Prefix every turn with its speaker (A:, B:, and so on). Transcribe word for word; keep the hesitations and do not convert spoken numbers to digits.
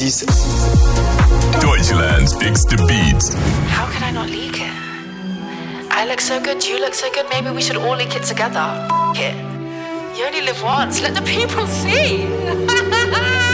A: six.
B: Deutschland's biggest beats.
C: How can I not leak it? I look so good, you look so good, maybe we should all leak it together. F- it. You only live once, let the people see.